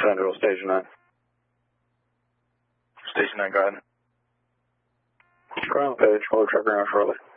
Central, Station 9. Station 9, go ahead. Ground page, we'll check around shortly.